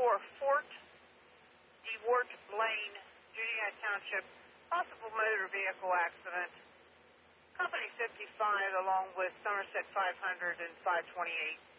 Fort DeWart Lane, Juniata Township, possible motor vehicle accident. Company 55 along with Somerset 500 and 528.